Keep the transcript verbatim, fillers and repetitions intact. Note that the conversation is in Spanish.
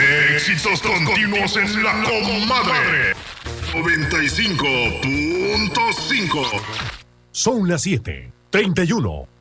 Éxitos continuos en la comadre. noventa y cinco punto cinco. Son las siete, treinta y uno.